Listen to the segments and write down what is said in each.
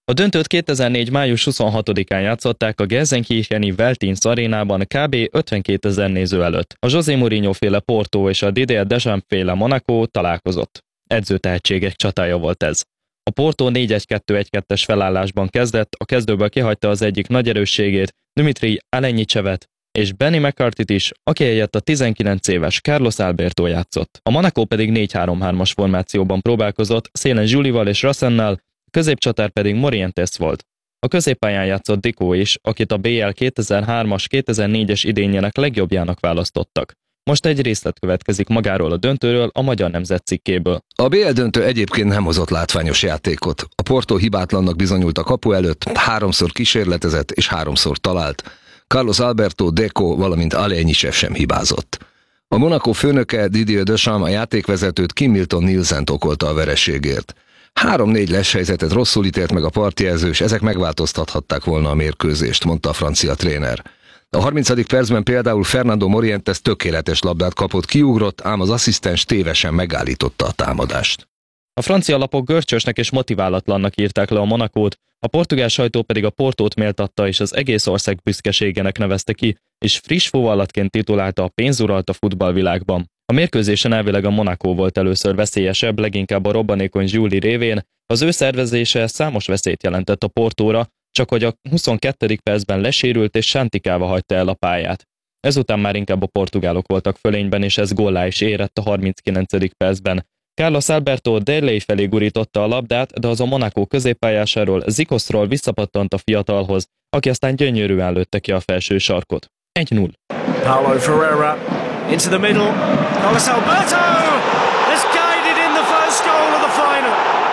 A döntőt 2004. május 26-án játszották a Gelsenkircheni Veltins arénában kb. 52 000 néző előtt. A José Mourinho féle Porto és a Didier Deschamps féle Monaco találkozott. Edzőtehetségek csatája volt ez. A Porto 4-1-2-1-2-es felállásban kezdett, a kezdőből kihagyta az egyik nagy erősségét, Dmitry Alenyicsevet, és Benny McCarthyt is, aki helyett a 19 éves Carlos Alberto játszott. A Monaco pedig 4-3-3-as formációban próbálkozott, szélen Julival és Rassennel, a középcsatár pedig Morientes volt. A középpályán játszott Deco is, akit a BL 2003-as, 2004-es idényének legjobbjának választottak. Most egy részlet következik magáról a döntőről a Magyar Nemzet cikkéből. A BL döntő egyébként nem hozott látványos játékot. A Porto hibátlannak bizonyult a kapu előtt, 3-szor kísérletezett és 3-szor talált. Carlos Alberto, Deco, valamint Alenyicsev sem hibázott. A Monaco főnöke Didier Deschamps a játékvezetőt Kim Milton Nielsent okolta a vereségért. 3-4 leshelyzetet rosszul ítélt meg a partjelző, és ezek megváltoztathatták volna a mérkőzést, mondta a francia tréner. A 30. percben például Fernando Morientes tökéletes labdát kapott, kiugrott, ám az asszisztens tévesen megállította a támadást. A francia lapok görcsösnek és motiválatlannak írták le a Monacót, a portugál sajtó pedig a Portót méltatta és az egész ország büszkeségének nevezte ki, és friss fuvallatként titulálta a pénz uralta futballvilágban. A mérkőzésen elvileg a Monaco volt először veszélyesebb, leginkább a robbanékony Juli révén, az ő szervezése számos veszélyt jelentett a Portóra, csak hogy a 22. percben lesérült és sántikálva hagyta el a pályát. Ezután már inkább a portugálok voltak fölényben, és ez góllá is érett a 39. percben. Carlos Alberto Delay felé gurította a labdát, de az a Monaco középpályásáról, Zikoszról visszapattant a fiatalhoz, aki aztán gyönyörűen lőtte ki a felső sarkot. 1-0. Paulo Ferreira into the middle. Carlos Alberto has guided in the first goal of the final.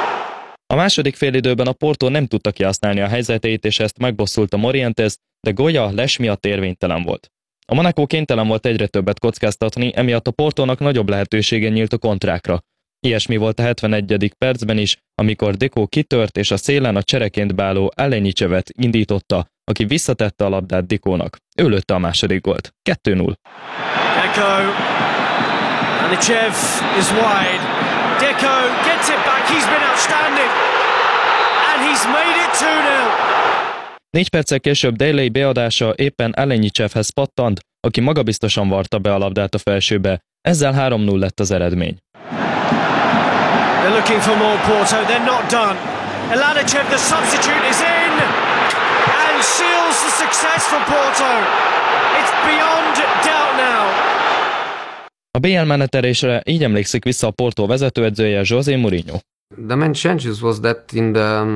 A második félidőben a Porto nem tudta kihasználni a helyzeteit, és ezt megbosszulta Morientes, de Goya les miatt érvénytelen volt. A Monaco kénytelen volt egyre többet kockáztatni, emiatt a Portónak nagyobb lehetősége nyílt a kontrákra. Ilyesmi volt a 71. percben is, amikor Deco kitört és a szélen a csereként báló Alenyicsevet indította, aki visszatette a labdát Decónak. Ő lőtte a második gólt. 2-0. Deco. Alenyicsev is wide. Deco gets it back. He's been outstanding. And he's made it 2-0. 4 perccel később Delay beadása éppen Alenyicevhez pattant, aki magabiztosan varta be a labdát a felsőbe. Ezzel 3-0 lett az eredmény. They're looking for more Porto, they're not done. Alenyicsev, the substitute, is in and seals the success for Porto. It's beyond doubt now. A BL menetelésre így emlékszik vissza a Porto vezetőedzője José Mourinho. The main changes was that in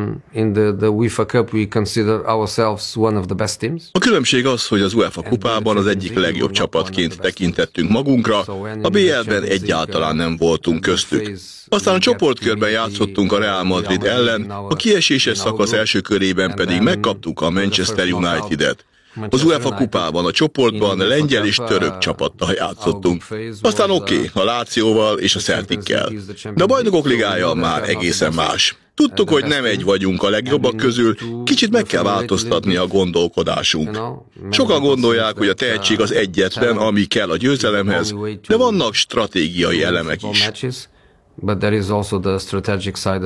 the UEFA Cup we consider ourselves one of the best teams. A különbség az, hogy az UEFA kupában az egyik legjobb csapatként tekintettünk magunkra, a BL-ben egyáltalán nem voltunk köztük. Aztán a csoportkörben játszottunk a Real Madrid ellen, a kieséses szakasz első körében pedig megkaptuk a Manchester United-et. Az UEFA kupában, a csoportban lengyel és török csapattal játszottunk. Aztán a Lációval és a Celtickel. De a Bajnokok Ligája már egészen más. Tudtuk, hogy nem egy vagyunk a legjobbak közül, kicsit meg kell változtatni a gondolkodásunk. Sokan gondolják, hogy a tehetség az egyetlen, ami kell a győzelemhez, de vannak stratégiai elemek is. But there is also the strategic side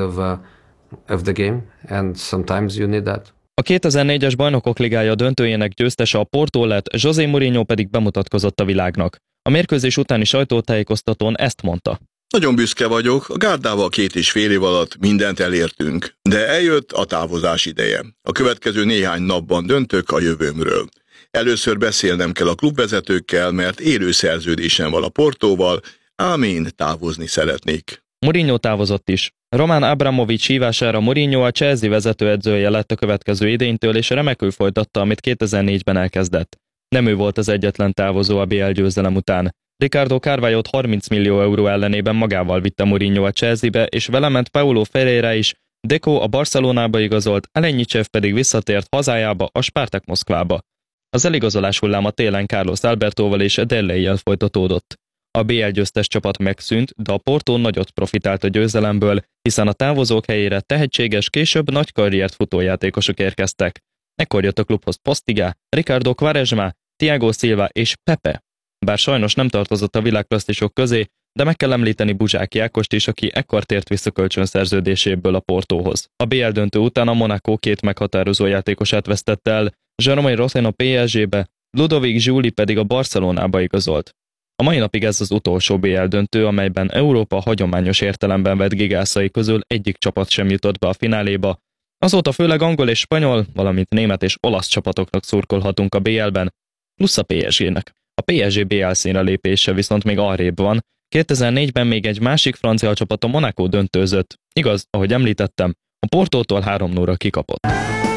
of the game, and sometimes you need that. A 2004-es Bajnokok Ligája döntőjének győztese a Porto lett, José Mourinho pedig bemutatkozott a világnak. A mérkőzés utáni sajtótájékoztatón ezt mondta. Nagyon büszke vagyok, a gárdával 2,5 év alatt mindent elértünk, de eljött a távozás ideje. A következő néhány napban döntök a jövőmről. Először beszélnem kell a klubvezetőkkel, mert élő szerződésem van a Portóval, ám én távozni szeretnék. Mourinho távozott is. Roman Abramovich hívására Mourinho a Chelsea vezetőedzője lett a következő idénytől, és remekül folytatta, amit 2004-ben elkezdett. Nem ő volt az egyetlen távozó a BL győzelem után. Ricardo Carvalhot 30 millió euró ellenében magával vitte Mourinho a Chelsea-be, és vele ment Paulo Ferreira is, Deco a Barcelonába igazolt, Alenyicsev pedig visszatért hazájába, a Spartak Moszkvába. Az eligazolás hullám a télen Carlos Albertóval és Delay-jel folytatódott. A BL győztes csapat megszűnt, de a Porto nagyot profitált a győzelemből, hiszen a távozók helyére tehetséges, később nagy karriert futó játékosok érkeztek. Ekkor jött a klubhoz Postiga, Ricardo Quaresma, Thiago Silva és Pepe. Bár sajnos nem tartozott a világklasszisok közé, de meg kell említeni Buzsák Jákost is, aki ekkor tért vissza kölcsönszerződéséből a Portóhoz. A BL döntő után a Monaco 2 meghatározó játékosát vesztette el, Jerome Rotten a PSG-be, Ludovic Giuli pedig a Barcelonába igazolt. A mai napig ez az utolsó BL döntő, amelyben Európa hagyományos értelemben vett gigászai közül egyik csapat sem jutott be a fináléba. Azóta főleg angol és spanyol, valamint német és olasz csapatoknak szurkolhatunk a BL-ben, plusz a PSG-nek. A PSG BL színre lépése viszont még arrébb van. 2004-ben még egy másik francia csapat, a Monaco döntőzött. Igaz, ahogy említettem, a Portótól 3-0-ra kikapott.